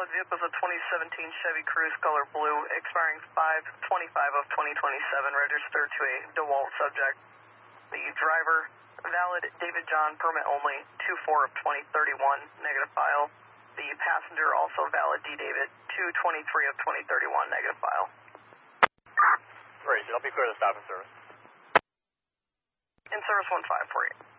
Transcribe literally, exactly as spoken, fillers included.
valid vehicle is a twenty seventeen Chevy Cruze, color blue, expiring five twenty-five of twenty twenty-seven, registered to a DeWalt subject. The driver, valid David John, permit only, two four of twenty thirty-one, negative file. The passenger, also valid D. David, two twenty-three of twenty thirty-one, negative file. Great, I'll be clear to stop in service. In service one five for you.